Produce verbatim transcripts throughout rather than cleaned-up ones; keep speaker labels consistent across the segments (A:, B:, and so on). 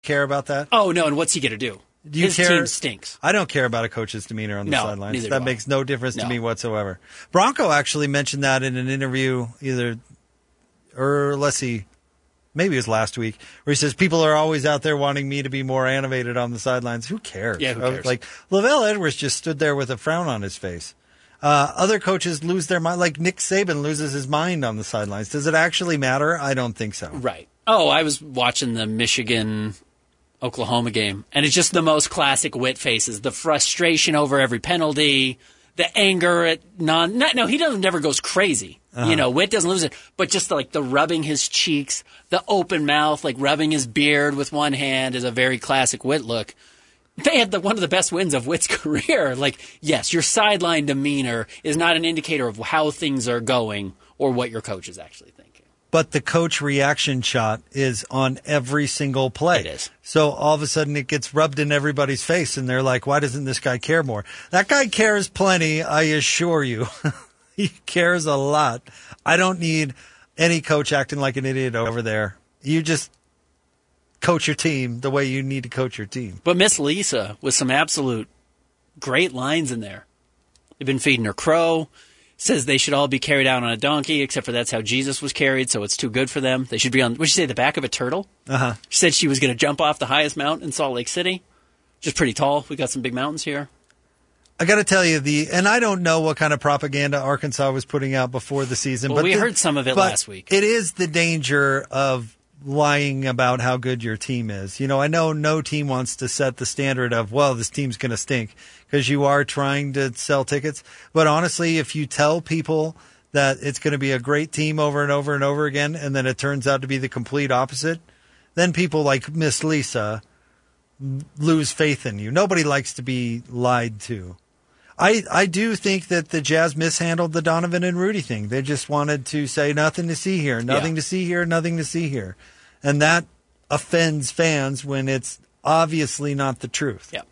A: care about that?
B: Oh, no, and what's he going to do?
A: Do you
B: His
A: care?
B: team stinks.
A: I don't care about a coach's demeanor on the
B: No,
A: sidelines.
B: neither
A: That
B: do I.
A: makes no difference
B: No.
A: to me whatsoever. Bronco actually mentioned that in an interview either, or let's see, maybe it was last week, where he says, people are always out there wanting me to be more animated on the sidelines. Who cares?
B: Yeah, who cares?
A: Like, Lavelle Edwards just stood there with a frown on his face. Uh, other coaches lose their mind, like Nick Saban loses his mind on the sidelines. Does it actually matter? I don't think so.
B: Right. Oh, I was watching the Michigan Oklahoma game, and it's just the most classic Witt faces. The frustration over every penalty, the anger at non. Not, no, he doesn't never goes crazy. Uh-huh. You know, Witt doesn't lose it, but just like the rubbing his cheeks, the open mouth, like rubbing his beard with one hand is a very classic Witt look. They had the, one of the best wins of Witt's career. Like, yes, your sideline demeanor is not an indicator of how things are going or what your coach is actually thinking.
A: But the coach reaction shot is on every single play.
B: It is.
A: So all of a sudden it gets rubbed in everybody's face, and they're like, why doesn't this guy care more? That guy cares plenty, I assure you. He cares a lot. I don't need any coach acting like an idiot over there. You just coach your team the way you need to coach your team.
B: But Miss Lisa with some absolute great lines in there. They've been feeding her crow. Says they should all be carried out on a donkey, except for that's how Jesus was carried, so it's too good for them. They should be on, what'd she say, the back of a turtle?
A: Uh-huh.
B: She said she was going to jump off the highest mountain in Salt Lake City. Just pretty tall. We got some big mountains here.
A: I got to tell you, the and I don't know what kind of propaganda Arkansas was putting out before the season.
B: Well,
A: but
B: we
A: the,
B: heard some of it
A: but
B: last week.
A: It is the danger of lying about how good your team is. You know, I know no team wants to set the standard of, well, this team's going to stink, because you are trying to sell tickets. But honestly, if you tell people that it's going to be a great team over and over and over again, and then it turns out to be the complete opposite, then people like Miss Lisa lose faith in you. Nobody likes to be lied to. I, I do think that the Jazz mishandled the Donovan and Rudy thing. They just wanted to say nothing to see here, nothing
B: Yeah.
A: to see here, nothing to see here. And that offends fans when it's obviously not the truth.
B: Yeah.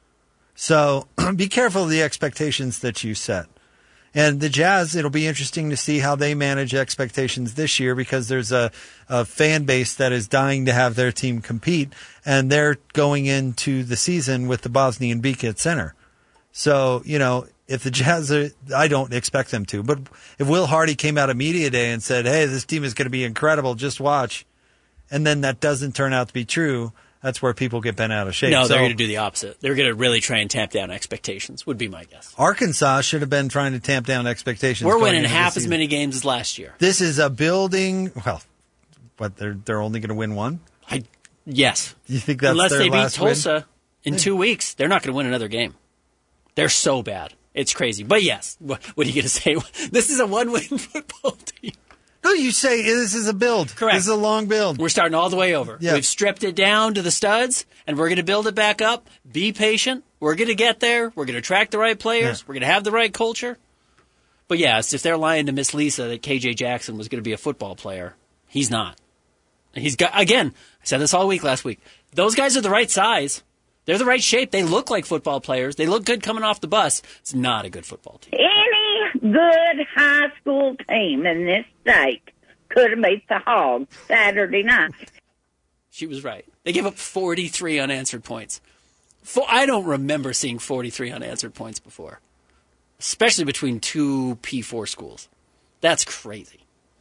A: So be careful of the expectations that you set. And the Jazz, it'll be interesting to see how they manage expectations this year, because there's a, a fan base that is dying to have their team compete, and they're going into the season with the Bosnian Bika at center. So, you know, if the Jazz are, I don't expect them to, but if Will Hardy came out of media day and said, hey, this team is going to be incredible, just watch, and then that doesn't turn out to be true, that's where people get bent out of shape.
B: No,
A: so,
B: they're going to do the opposite. They're going to really try and tamp down expectations, would be my guess.
A: Arkansas should have been trying to tamp down expectations.
B: We're
A: going
B: winning
A: into the
B: half as
A: season.
B: many games as last year.
A: This is a building, well, but they're they're only going to win one?
B: I, yes.
A: You think that's
B: Unless
A: their
B: they beat
A: last win?
B: Tulsa in two weeks, they're not going to win another game. They're so bad. It's crazy. But yes, what, what are you going to say? This is a one-win football team.
A: No, you say this is a build.
B: Correct.
A: This is a long build.
B: We're starting all the way over.
A: Yeah.
B: We've stripped it down to the studs, and we're going to build it back up. Be patient. We're going to get there. We're going to attract the right players.
A: Yeah.
B: We're going to have the right culture. But yes, if they're lying to Miss Lisa that K J Jackson was going to be a football player, he's not. He's got, again, I said this all week last week. Those guys are the right size. They're the right shape. They look like football players. They look good coming off the bus. It's not a good football team.
C: Any good high school team in this state could have beat the Hogs Saturday night.
B: She was right. They gave up forty-three unanswered points. For, I don't remember seeing forty-three unanswered points before, especially between two P four schools. That's crazy.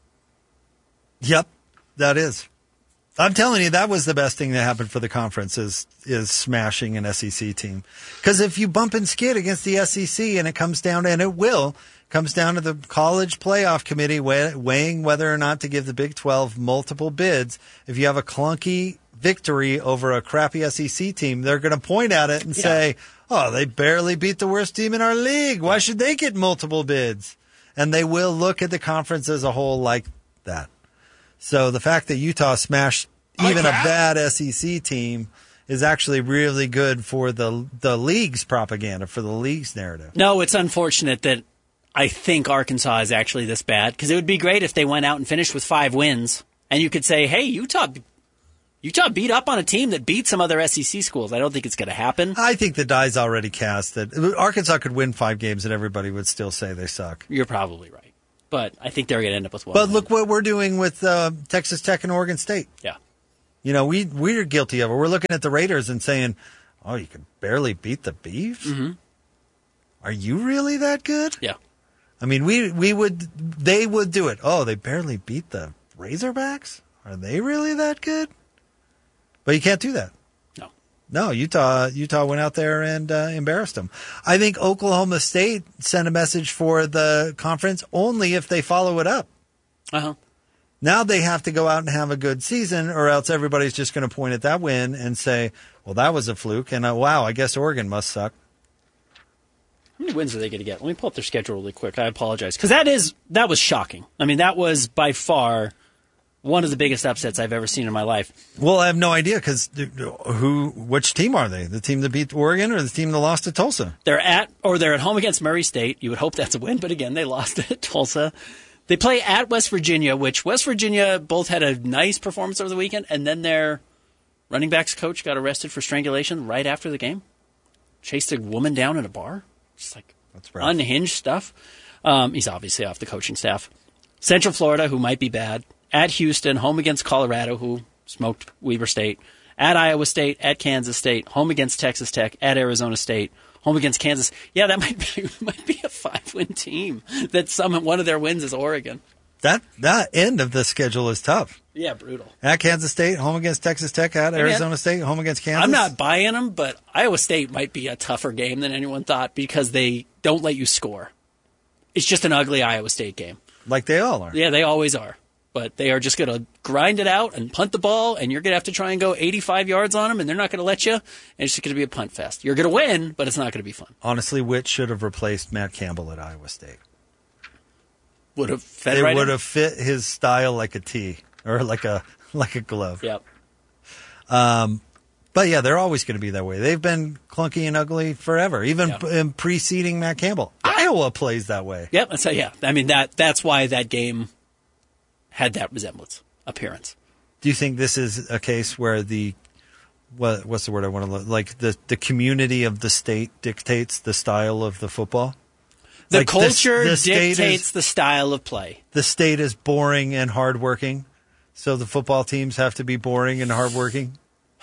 A: Yep, that is. I'm telling you, that was the best thing that happened for the conference is is smashing an S E C team. Because if you bump and skid against the S E C, and it comes down to, and it will, comes down to the college playoff committee weigh, weighing whether or not to give the Big twelve multiple bids. If you have a clunky victory over a crappy S E C team, they're going to point at it and
B: Yeah.
A: say, oh, they barely beat the worst team in our league. Why should they get multiple bids? And they will look at the conference as a whole like that. So the fact that Utah smashed even a bad S E C team is actually really good for the the league's propaganda, for the league's narrative.
B: No, it's unfortunate that I think Arkansas is actually this bad, because it would be great if they went out and finished with five wins, and you could say, hey, Utah Utah beat up on a team that beat some other S E C schools. I don't think it's going to happen.
A: I think the die's already cast that Arkansas could win five games and everybody would still say they suck.
B: You're probably right. But I think they're going to end up with one
A: But
B: win.
A: look what we're doing with uh, Texas Tech and Oregon State.
B: Yeah.
A: You know, we, we're guilty of it. We're looking at the Raiders and saying, oh, you could barely beat the Beavs?
B: Mm-hmm.
A: Are you really that good?
B: Yeah.
A: I mean, we we would, they would do it. Oh, they barely beat the Razorbacks? Are they really that good? But you can't do that.
B: No.
A: No, Utah Utah went out there and uh, embarrassed them. I think Oklahoma State sent a message for the conference only if they follow it up.
B: Uh-huh.
A: Now they have to go out and have a good season, or else everybody's just going to point at that win and say, well, that was a fluke, and uh, wow, I guess Oregon must suck.
B: How many wins are they going to get? Let me pull up their schedule really quick. I apologize. Because that is that was shocking. I mean, that was by far one of the biggest upsets I've ever seen in my life.
A: Well, I have no idea, because who, which team are they? The team that beat Oregon or the team that lost to Tulsa?
B: They're at, or they're at home against Murray State. You would hope that's a win, but again, they lost at Tulsa. They play at West Virginia, which West Virginia both had a nice performance over the weekend, and then their running backs coach got arrested for strangulation right after the game. Chased a woman down in a bar. Just like
A: That's rough.
B: Unhinged stuff. Um, he's obviously off the coaching staff. Central Florida, who might be bad. At Houston, home against Colorado, who smoked Weber State. At Iowa State, at Kansas State, home against Texas Tech, at Arizona State, home against Kansas. Yeah, that might be might be a five-win team. That some one of their wins is Oregon.
A: That that end of the schedule is tough.
B: Yeah, brutal.
A: At Kansas State, home against Texas Tech. At Arizona
B: mean,
A: State, home against Kansas.
B: I'm not buying them, but Iowa State might be a tougher game than anyone thought because they don't let you score. It's just an ugly Iowa State game.
A: Like they all are.
B: Yeah, they always are. But they are just going to grind it out and punt the ball, and you're going to have to try and go eighty-five yards on them, and they're not going to let you, and it's just going to be a punt fest. You're going to win, but it's not going to be fun.
A: Honestly, Witt should have replaced Matt Campbell at Iowa State.
B: Would have fed
A: It
B: right
A: would
B: in.
A: have fit his style like a tee or like a like a glove.
B: Yep.
A: Um, but yeah, they're always going to be that way. They've been clunky and ugly forever, even
B: Yep.
A: p- in preceding Matt Campbell. Iowa plays that way.
B: Yep. So yeah, I mean that that's why that game had that resemblance appearance.
A: Do you think this is a case where the what what's the word I want to look, like the the community of the state dictates the style of the football?
B: The
A: Like, the-
B: culture
A: the state
B: dictates
A: is-
B: the style of play.
A: The state is boring and hardworking, so the football teams have to be boring and hardworking.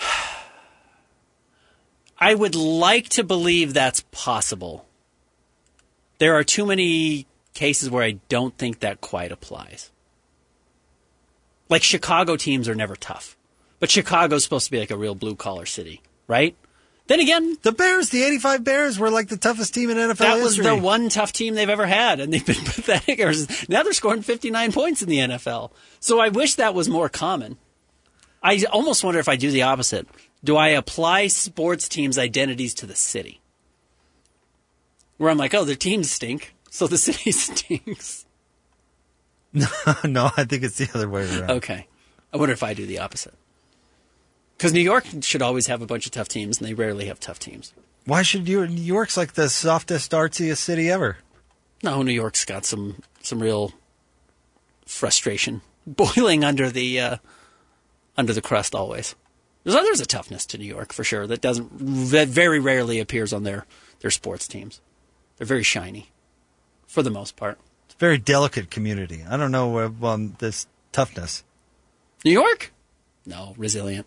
B: I would like to believe that's possible. There are too many cases where I don't think that quite applies. Like Chicago teams are never tough, but Chicago's supposed to be like a real blue collar city, right? Then again,
A: The Bears, the eighty-five Bears, were like the toughest team in N F L
B: that was
A: history.
B: the one tough team they've ever had, and they've been pathetic. Now they're scoring fifty-nine points in the N F L. So I wish that was more common. I almost wonder if I do the opposite. Do I apply sports teams' identities to the city? Where I'm like, oh, their teams stink, so the city stinks.
A: No, I think it's the other way around.
B: Okay. I wonder if I do the opposite. Because New York should always have a bunch of tough teams, and they rarely have tough teams.
A: Why should you? New York's like the softest, artsiest city ever.
B: No, New York's got some some real frustration boiling under the uh, under the crust always. There's there's a toughness to New York for sure that doesn't that very rarely appears on their their sports teams. They're very shiny, for the most part.
A: It's a very delicate community. I don't know uh, on this toughness.
B: New York? No, resilient.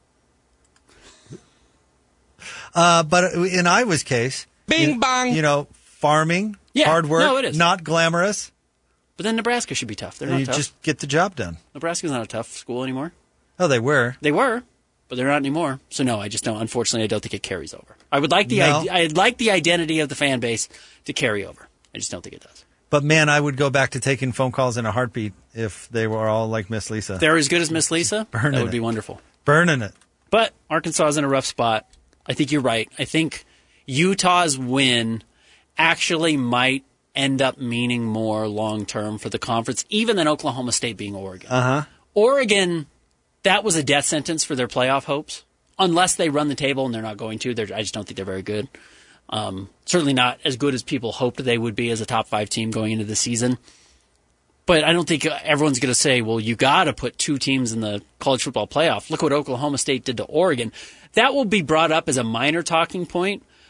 A: Uh, but in Iowa's case,
D: Bing
A: you,
D: bong.
A: you know, farming,
B: Yeah,
A: hard work,
B: no, it is.
A: not glamorous.
B: But then Nebraska should be tough. They're not
A: You
B: tough.
A: just get the job done.
B: Nebraska's not a tough school anymore.
A: Oh, they were.
B: They were, but they're not anymore. So no, I just don't. Unfortunately, I don't think it carries over. I would like the
A: No.
B: ide- I'd like the identity of the fan base to carry over. I just don't think it does.
A: But man, I would go back to taking phone calls in a heartbeat if they were all like Miss Lisa.
B: If they're as good as Miss Lisa,
A: Burning
B: that would
A: it.
B: be wonderful.
A: Burning it.
B: But Arkansas is in a rough spot. I think you're right. I think Utah's win actually might end up meaning more long term for the conference, even than Oklahoma State being Oregon.
A: Uh-huh.
B: Oregon, that was a death sentence for their playoff hopes. Unless they run the table, and they're not going to. They're, I just don't think they're very good. Um, certainly not as good as people hoped they would be as a top five team going into the season. But I don't think everyone's going to say, well, you got to put two teams in the college football playoff. Look what Oklahoma State did to Oregon. That will be brought up as a minor talking point,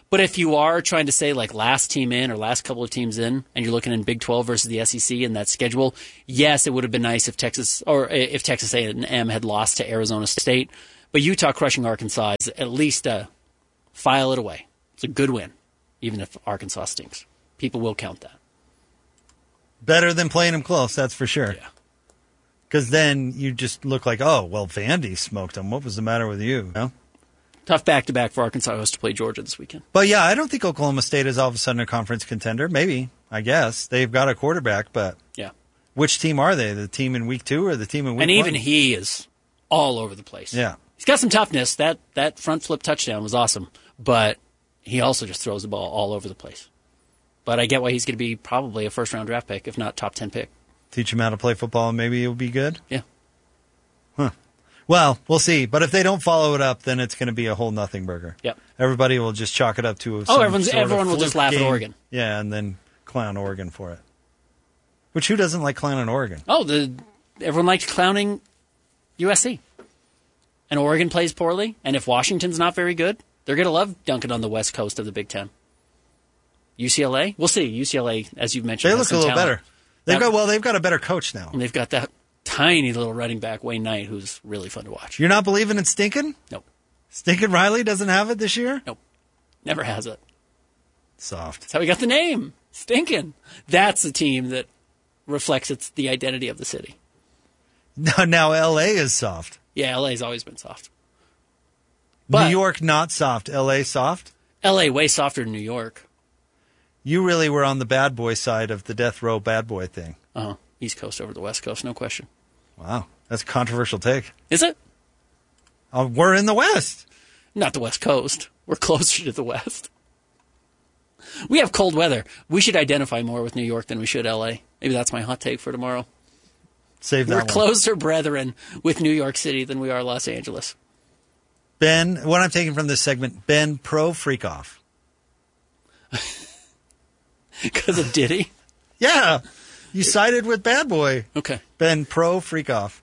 B: But if you are trying to say like last team in or last couple of teams in, and you're looking in Big twelve versus the S E C in that schedule, yes, it would have been nice if Texas or if Texas A and M had lost to Arizona State. But Utah crushing Arkansas is at least a file it away. It's a good win, even if Arkansas stinks. People will count that.
A: Better than playing them close, that's for sure.
B: Yeah.
A: Because then you just look like, oh, well, Vandy smoked them. What was the matter with you? No?
B: Tough back-to-back for Arkansas who has to play Georgia this weekend.
A: But, yeah, I don't think Oklahoma State is all of a sudden a conference contender. Maybe, I guess. They've got a quarterback, but
B: yeah,
A: which team are they? The team in week two or the team in week
B: and
A: one?
B: even he is all over the place.
A: Yeah.
B: He's got some toughness. That, that front flip touchdown was awesome. But he also just throws the ball all over the place. But I get why he's going to be probably a first-round draft pick, if not top ten pick.
A: Teach him how to play football and maybe he'll be good?
B: Yeah.
A: Huh. Well, we'll see. But if they don't follow it up, then it's going to be a whole nothing burger.
B: Yep.
A: Everybody will just chalk it up to a
B: Oh, everyone's, everyone will just laugh
A: game.
B: at Oregon.
A: Yeah, and then clown Oregon for it. Which, who doesn't like clowning Oregon?
B: Oh, the everyone likes clowning U S C. And Oregon plays poorly, and if Washington's not very good, they're going to love dunking on the west coast of the Big Ten. U C L A? We'll see. U C L A, as you've mentioned,
A: They
B: has
A: look a
B: some
A: little
B: talent.
A: better. They've
B: That-
A: got well, they've got a better coach now.
B: And they've got that tiny little running back, Wayne Knight, who's really fun to watch.
A: You're not believing in Stinkin'?
B: Nope.
A: Stinkin' Riley doesn't have it this year?
B: Nope. Never has it.
A: Soft.
B: That's how we got the name. Stinkin'. That's a team that reflects its the identity of the city.
A: Now, now L A is soft.
B: Yeah, L A's always been soft. But
A: New York not soft. L A soft?
B: L A way softer than New York.
A: You really were on the bad boy side of the death row bad boy thing.
B: Uh-huh. East Coast over the West Coast, no question.
A: Wow. That's a controversial take.
B: Is it?
A: Uh, we're in the West.
B: Not the West Coast. We're closer to the West. We have cold weather. We should identify more with New York than we should L A. Maybe that's my hot take for tomorrow.
A: Save that
B: We're
A: one.
B: closer brethren with New York City than we are Los Angeles.
A: Ben, what I'm taking from this segment, Ben pro freak off.
B: Because of Diddy?
A: Yeah. You sided with bad boy.
B: Okay.
A: Ben pro freak off.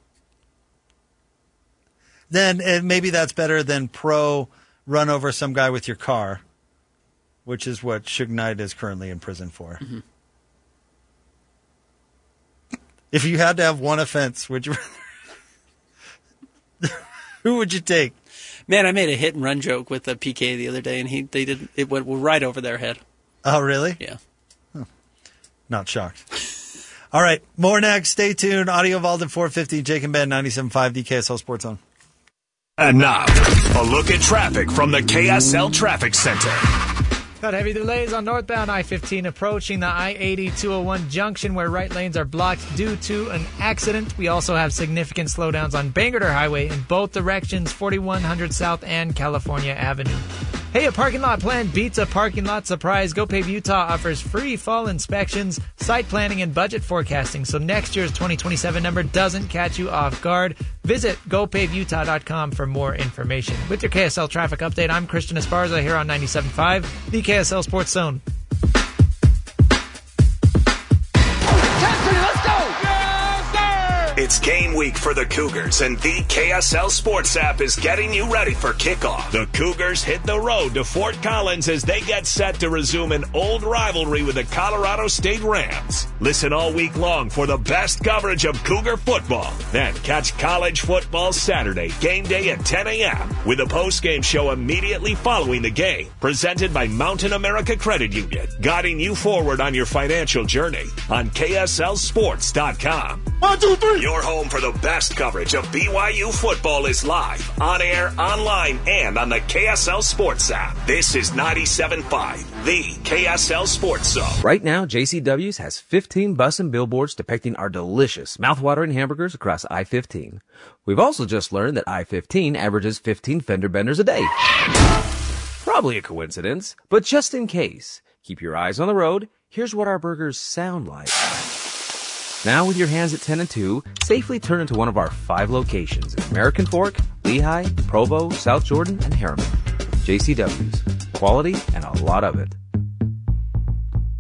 A: Then and maybe that's better than pro run over some guy with your car, which is what Suge Knight is currently in prison for. Mm-hmm. If you had to have one offense, would you who would you take?
B: Man, I made a hit and run joke with the P K the other day, and he they did it went right over their head.
A: Oh, really?
B: Yeah.
A: Huh. Not shocked. All right, more next. Stay tuned. Audio Vault at four fifty, Jake and Ben, ninety-seven point five, the K S L Sports Zone.
D: And now, a look at traffic from the K S L Traffic Center.
E: Got heavy delays on northbound I fifteen approaching the I eighty two oh one junction where right lanes are blocked due to an accident. We also have significant slowdowns on Bangor Highway in both directions, forty-one hundred South and California Avenue. Hey, a parking lot plan beats a parking lot surprise. GoPave Utah offers free fall inspections, site planning, and budget forecasting, so next year's twenty twenty-seven number doesn't catch you off guard. Visit go pave utah dot com for more information. With your K S L traffic update, I'm Christian Esparza here on ninety-seven point five, the K S L Sports Zone.
D: It's game week for the Cougars, and the K S L Sports app is getting you ready for kickoff. The Cougars hit the road to Fort Collins as they get set to resume an old rivalry with the Colorado State Rams. Listen all week long for the best coverage of Cougar football. Then catch college football Saturday, game day at ten a.m. with a post-game show immediately following the game. Presented by Mountain America Credit Union, guiding you forward on your financial journey on K S L sports dot com. One, two, three. Your home for the best coverage of B Y U football is live, on air, online, and on the K S L Sports app. This is ninety-seven point five, the K S L Sports Zone.
F: Right now, J C W's has fifteen bus and billboards depicting our delicious, mouthwatering hamburgers across I fifteen. We've also just learned that I fifteen averages fifteen fender benders a day. Probably a coincidence, but just in case, keep your eyes on the road. Here's what our burgers sound like. Now with your hands at ten and two, safely turn into one of our five locations in American Fork, Lehigh, Provo, South Jordan, and Harriman. J C W's. Quality and a lot of it.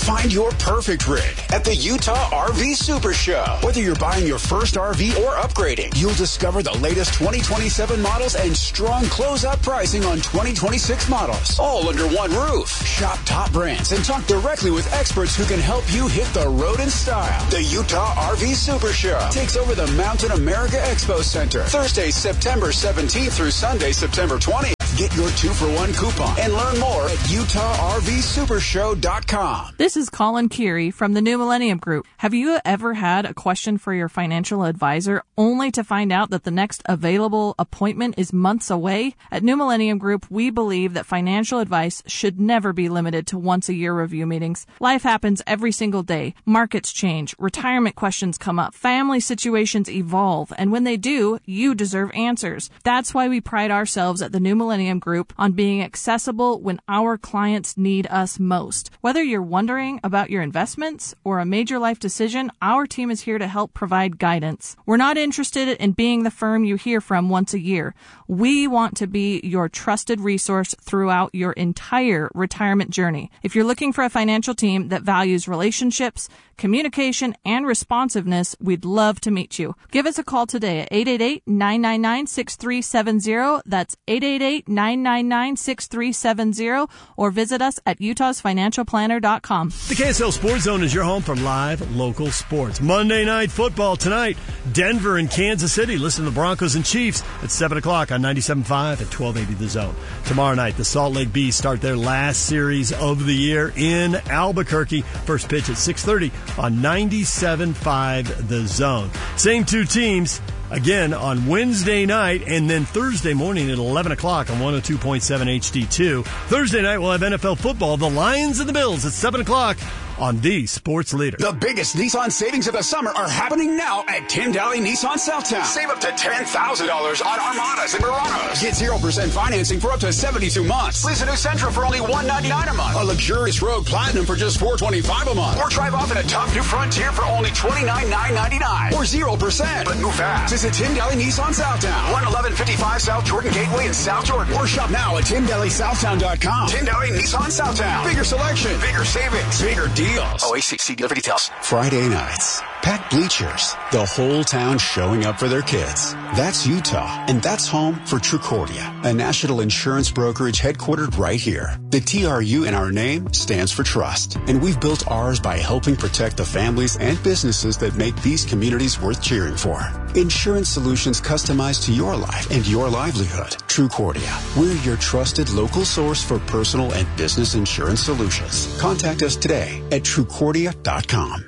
G: Find your perfect rig at the Utah R V Super Show. Whether you're buying your first R V or upgrading, you'll discover the latest twenty twenty-seven models and strong closeout pricing on twenty twenty-six models, all under one roof. Shop top brands and talk directly with experts who can help you hit the road in style. The Utah R V Super Show takes over the Mountain America Expo Center Thursday, September seventeenth through Sunday, September twentieth. Get your two-for-one coupon and learn more at utah r v super show dot com.
H: This is Colin Keary from the New Millennium Group. Have you ever had a question for your financial advisor only to find out that the next available appointment is months away? At New Millennium Group, we believe that financial advice should never be limited to once-a-year review meetings. Life happens every single day. Markets change, retirement questions come up, family situations evolve, and when they do, you deserve answers. That's why we pride ourselves at the New Millennium Group on being accessible when our clients need us most. Whether you're wondering about your investments or a major life decision, our team is here to help provide guidance. We're not interested in being the firm you hear from once a year. We want to be your trusted resource throughout your entire retirement journey. If you're looking for a financial team that values relationships, communication, and responsiveness, we'd love to meet you. Give us a call today at eight eight eight, nine nine nine, six three seven zero. That's eight eight eight, nine nine nine, six three seven zero, or visit us at utahs financial planner dot com.
I: The K S L Sports Zone is your home for live local sports. Monday Night Football tonight, Denver and Kansas City. Listen to the Broncos and Chiefs at seven o'clock on ninety-seven point five and twelve eighty The Zone. Tomorrow night, the Salt Lake Bees start their last series of the year in Albuquerque. First pitch at six thirty on ninety-seven point five The Zone. Same two teams again on Wednesday night, and then Thursday morning at eleven o'clock on one oh two point seven H D two. Thursday night we'll have N F L football, the Lions and the Bills at seven o'clock on the Sports Leader.
G: The biggest Nissan savings of the summer are happening now at Tyndale Nissan Southtown. Save up to ten thousand dollars on Armadas and Muranos. Get zero percent financing for up to seventy-two months. Lease a new Sentra for only one hundred ninety-nine dollars a month. A luxurious Rogue Platinum for just four hundred twenty-five dollars a month. Or drive off in a top new Frontier for only twenty-nine thousand nine hundred ninety-nine dollars. Or zero percent. But move fast. Visit Tyndale Nissan Southtown. one eleven fifty-five South Jordan Gateway in South Jordan. Or shop now at tyndale southtown dot com. Tyndale Nissan Southtown. Bigger selection. Bigger savings. Bigger deals. O A C, see dealer for details. Friday nights. Packed bleachers. The whole town showing up for their kids. That's Utah, and that's home for Trucordia, a national insurance brokerage headquartered right here. The T R U in our name stands for trust, and we've built ours by helping protect the families and businesses that make these communities worth cheering for. Insurance solutions customized to your life and your livelihood. Trucordia, we're your trusted local source for personal and business insurance solutions. Contact us today at trucordia dot com.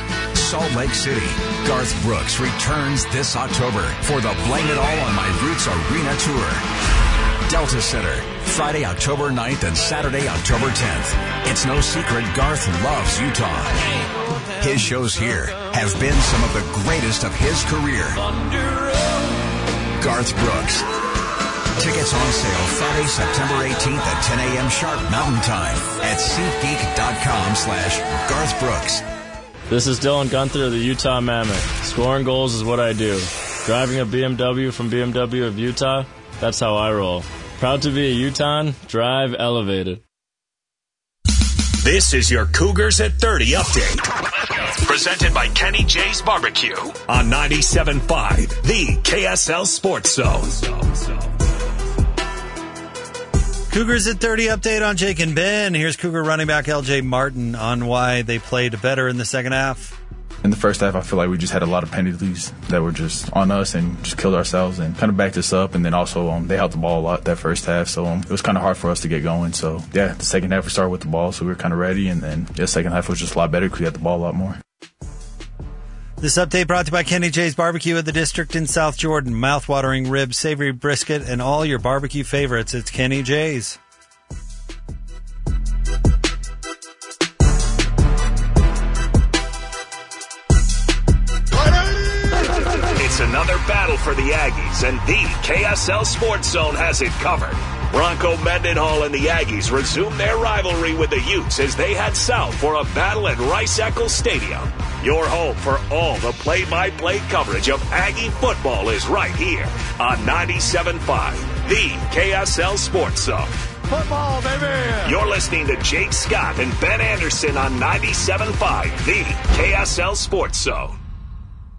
D: Salt Lake City, Garth Brooks returns this October for the Blame It All on My Roots Arena Tour. Delta Center, Friday, October ninth and Saturday, October tenth. It's no secret Garth loves Utah. His shows here have been some of the greatest of his career. Garth Brooks. Tickets on sale Friday, September eighteenth at ten a.m. sharp Mountain Time at SeatGeek dot com slash Garth Brooks.
J: This is Dylan Gunther of the Utah Mammoth. Scoring goals is what I do. Driving a B M W from B M W of Utah, that's how I roll. Proud to be a Utahn, drive elevated.
D: This is your Cougars at thirty update. Presented by Kenny J's Barbecue on ninety-seven point five, the K S L Sports Zone.
A: Cougars at thirty update on Jake and Ben. Here's Cougar running back L J Martin on why they played better in the second half.
K: In the first half, I feel like we just had a lot of penalties that were just on us and just killed ourselves and kind of backed us up. And then also um, they held the ball a lot that first half, so um, it was kind of hard for us to get going. So, yeah, the second half we started with the ball, so we were kind of ready. And then yeah, the second half was just a lot better because we had the ball a lot more.
A: This update brought to you by Kenny J's Barbecue at the District in South Jordan. Mouth-watering ribs, savory brisket, and all your barbecue favorites. It's Kenny J's.
D: It's another battle for the Aggies, and the K S L Sports Zone has it covered. Bronco Mendenhall and the Aggies resume their rivalry with the Utes as they head south for a battle at Rice-Eccles Stadium. Your home for all the play-by-play coverage of Aggie football is right here on ninety-seven point five, the K S L Sports Zone.
L: football, baby.
D: You're listening to Jake Scott and Ben Anderson on ninety-seven point five, the K S L Sports Zone.